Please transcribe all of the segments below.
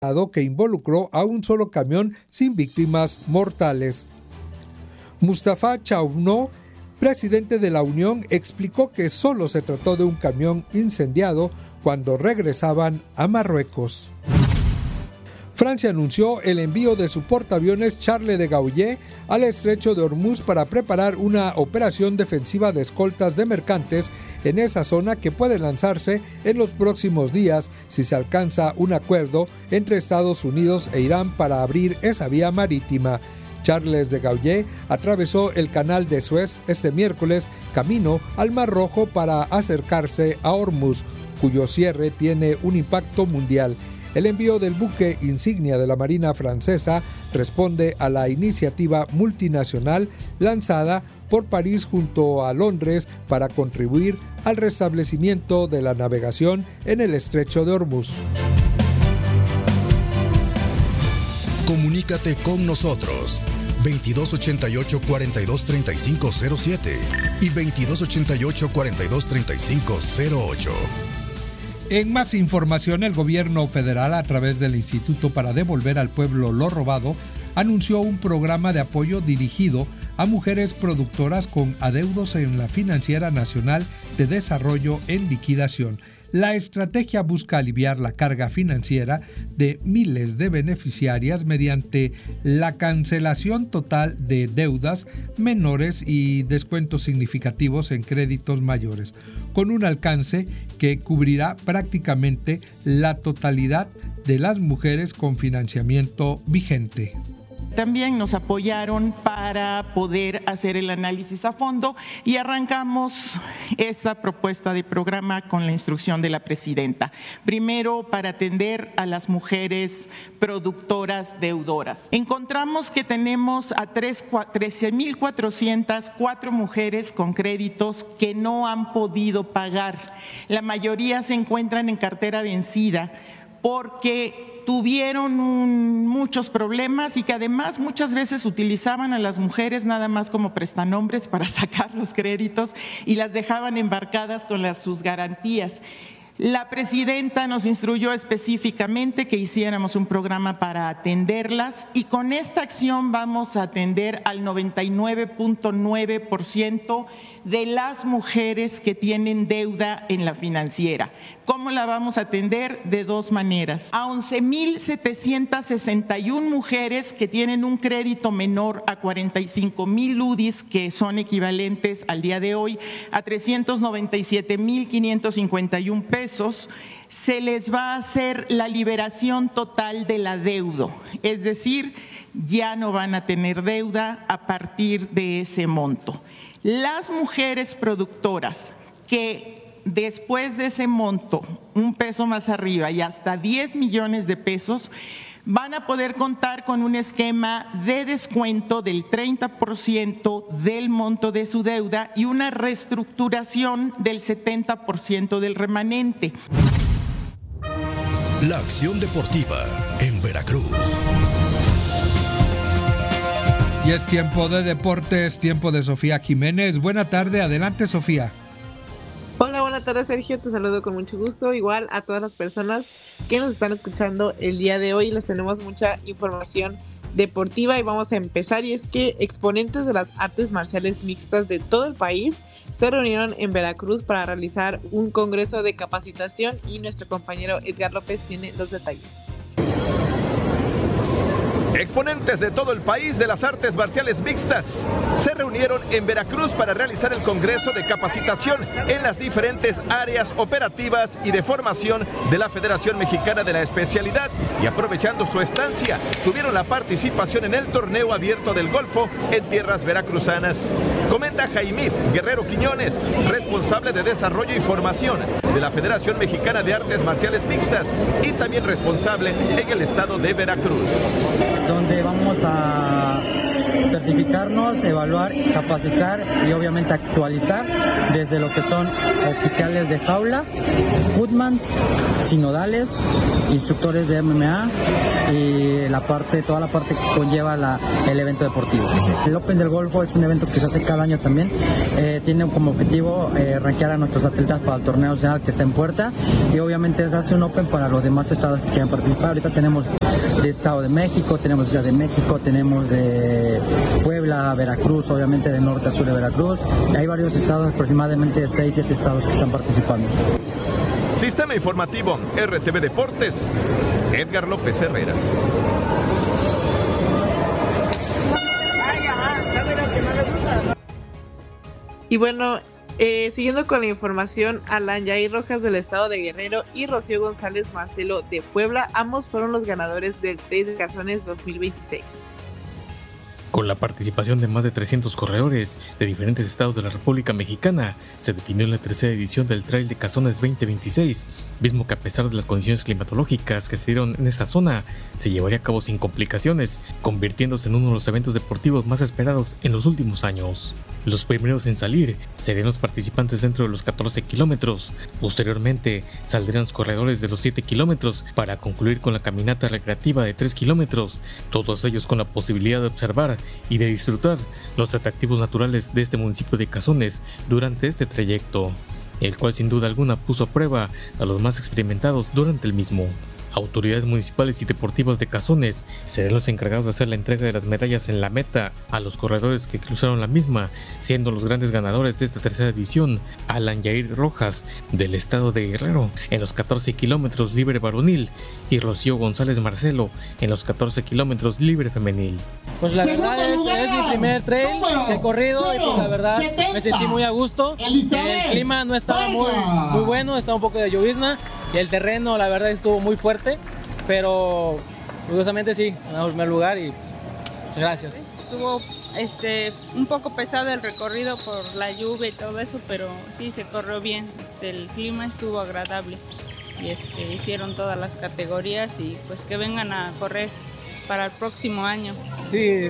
que involucró a un solo camión sin víctimas mortales. Mustafa Chaouno, presidente de la Unión, explicó que solo se trató de un camión incendiado cuando regresaban a Marruecos. Francia anunció el envío de su portaaviones Charles de Gaulle al estrecho de Hormuz para preparar una operación defensiva de escoltas de mercantes en esa zona que puede lanzarse en los próximos días si se alcanza un acuerdo entre Estados Unidos e Irán para abrir esa vía marítima. Charles de Gaulle atravesó el canal de Suez este miércoles camino al Mar Rojo para acercarse a Hormuz, cuyo cierre tiene un impacto mundial. El envío del buque insignia de la Marina francesa responde a la iniciativa multinacional lanzada por París junto a Londres para contribuir al restablecimiento de la navegación en el estrecho de Hormuz. Comunícate con nosotros 2288-423507 y 2288-423508. En más información, el gobierno federal, a través del Instituto para Devolver al Pueblo lo Robado, anunció un programa de apoyo dirigido a mujeres productoras con adeudos en la Financiera Nacional de Desarrollo en liquidación. La estrategia busca aliviar la carga financiera de miles de beneficiarias mediante la cancelación total de deudas menores y descuentos significativos en créditos mayores, con un alcance que cubrirá prácticamente la totalidad de las mujeres con financiamiento vigente. También nos apoyaron para poder hacer el análisis a fondo y arrancamos esta propuesta de programa con la instrucción de la presidenta. Primero, para atender a las mujeres productoras deudoras. Encontramos que tenemos a 13,404 mujeres con créditos que no han podido pagar. La mayoría se encuentran en cartera vencida porque tuvieron muchos problemas y que además muchas veces utilizaban a las mujeres nada más como prestanombres para sacar los créditos y las dejaban embarcadas con sus garantías. La presidenta nos instruyó específicamente que hiciéramos un programa para atenderlas y con esta acción vamos a atender al 99.9% de las mujeres que tienen deuda en la financiera. ¿Cómo la vamos a atender? De dos maneras. A 11,761 mujeres que tienen un crédito menor a 45,000 UDIs, que son equivalentes al día de hoy a 397,551 pesos, se les va a hacer la liberación total del adeudo, es decir, ya no van a tener deuda a partir de ese monto. Las mujeres productoras que después de ese monto, un peso más arriba y hasta 10 millones de pesos, van a poder contar con un esquema de descuento del 30% del monto de su deuda y una reestructuración del 70% del remanente. La acción deportiva en Veracruz. Y es tiempo de deportes, tiempo de Sofía Jiménez. Buena tarde, adelante Sofía. Hola, buena tarde Sergio, te saludo con mucho gusto, igual a todas las personas que nos están escuchando el día de hoy. Les tenemos mucha información deportiva y vamos a empezar, y es que exponentes de las artes marciales mixtas de todo el país se reunieron en Veracruz para realizar un congreso de capacitación y nuestro compañero Edgar López tiene los detalles. Exponentes de todo el país de las artes marciales mixtas se reunieron en Veracruz para realizar el Congreso de Capacitación en las diferentes áreas operativas y de formación de la Federación Mexicana de la Especialidad, y aprovechando su estancia, tuvieron la participación en el Torneo Abierto del Golfo en tierras veracruzanas. Comenta Jaime Guerrero Quiñones, responsable de Desarrollo y Formación de la Federación Mexicana de Artes Marciales Mixtas y también responsable en el estado de Veracruz. Donde vamos a certificarnos, evaluar, capacitar y obviamente actualizar desde lo que son oficiales de jaula, footmans, sinodales, instructores de MMA y toda la parte que conlleva el evento deportivo. El Open del Golfo es un evento que se hace cada año también. Tiene como objetivo rankear a nuestros atletas para el torneo nacional que está en puerta, y obviamente se hace un Open para los demás estados que quieran participar. Ahorita tenemos de Estado de México, tenemos de Ciudad de México, tenemos de Puebla, Veracruz, obviamente de norte a sur de Veracruz. Hay varios estados, aproximadamente 6-7 estados que están participando. Sistema Informativo RTV Deportes, Edgar López Herrera. Y bueno, siguiendo con la información, Alan Yair Rojas del estado de Guerrero y Rocío González Marcelo de Puebla, ambos fueron los ganadores del Trail de Cazones 2026. Con la participación de más de 300 corredores de diferentes estados de la República Mexicana, se definió la tercera edición del Trail de Cazones 2026, mismo que a pesar de las condiciones climatológicas que se dieron en esta zona, se llevaría a cabo sin complicaciones, convirtiéndose en uno de los eventos deportivos más esperados en los últimos años. Los primeros en salir serían los participantes dentro de los 14 kilómetros. Posteriormente, saldrían los corredores de los 7 kilómetros para concluir con la caminata recreativa de 3 kilómetros, todos ellos con la posibilidad de observar y de disfrutar los atractivos naturales de este municipio de Cazones durante este trayecto, el cual sin duda alguna puso a prueba a los más experimentados durante el mismo. Autoridades municipales y deportivas de Cazones serán los encargados de hacer la entrega de las medallas en la meta a los corredores que cruzaron la misma, siendo los grandes ganadores de esta tercera edición Alan Yair Rojas del estado de Guerrero en los 14 kilómetros libre varonil y Rocío González Marcelo en los 14 kilómetros libre femenil. Pues la verdad es mi primer trail que he corrido y pues la verdad me sentí muy a gusto. El clima no estaba muy bueno, estaba un poco de llovizna y el terreno la verdad estuvo muy fuerte, pero curiosamente sí, ganamos el primer lugar y pues, muchas gracias. Estuvo un poco pesado el recorrido por la lluvia y todo eso, pero sí se corrió bien, el clima estuvo agradable y hicieron todas las categorías y pues que vengan a correr para el próximo año. Sí,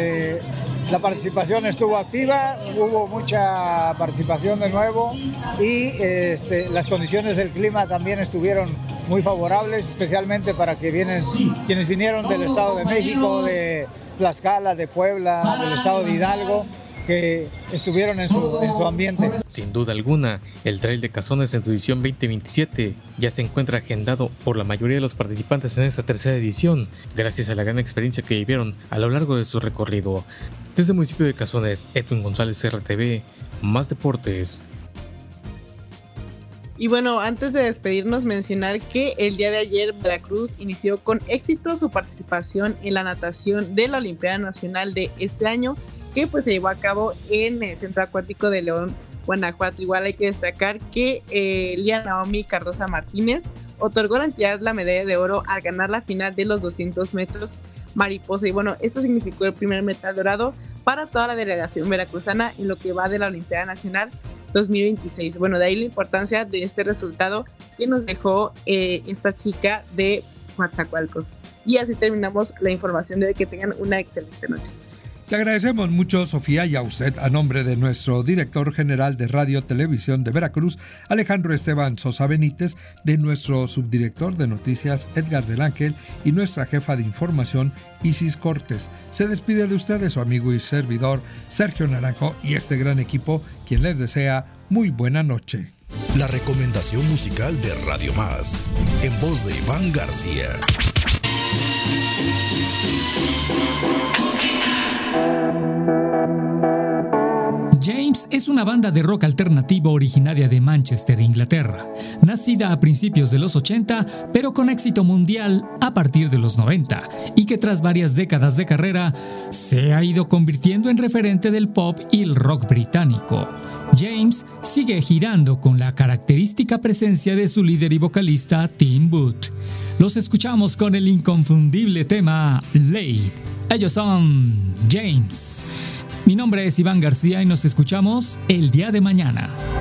la participación estuvo activa, hubo mucha participación de nuevo y las condiciones del clima también estuvieron muy favorables, especialmente para quienes vinieron del Estado de México, de Tlaxcala, de Puebla, del Estado de Hidalgo, que estuvieron en su ambiente. Sin duda alguna, el Trail de Cazones en su edición 2027 ya se encuentra agendado por la mayoría de los participantes en esta tercera edición, gracias a la gran experiencia que vivieron a lo largo de su recorrido. Desde el municipio de Cazones, Edwin González, RTV, Más Deportes. Y bueno, antes de despedirnos, mencionar que el día de ayer Veracruz inició con éxito su participación en la natación de la Olimpiada Nacional de este año, que pues se llevó a cabo en el Centro Acuático de León, Guanajuato. Igual hay que destacar que Lía Naomi Cardosa Martínez otorgó la entidad la medalla de oro al ganar la final de los 200 metros mariposa. Y bueno, esto significó el primer metal dorado para toda la delegación veracruzana en lo que va de la Olimpiada Nacional 2026. Bueno, de ahí la importancia de este resultado que nos dejó esta chica de Coatzacoalcos. Y así terminamos la información de hoy. Que tengan una excelente noche. Le agradecemos mucho, Sofía, y a usted, a nombre de nuestro director general de Radio Televisión de Veracruz, Alejandro Esteban Sosa Benítez, de nuestro subdirector de noticias, Edgar del Ángel, y nuestra jefa de información, Isis Cortés. Se despide de ustedes su amigo y servidor, Sergio Naranjo, y este gran equipo, quien les desea muy buena noche. La recomendación musical de Radio Más, en voz de Iván García. James es una banda de rock alternativo originaria de Manchester, Inglaterra, nacida a principios de los 80, pero con éxito mundial a partir de los 90, y que tras varias décadas de carrera se ha ido convirtiendo en referente del pop y el rock británico. James sigue girando con la característica presencia de su líder y vocalista Tim Booth. Los escuchamos con el inconfundible tema Late. Ellos son James. Mi nombre es Iván García y nos escuchamos el día de mañana.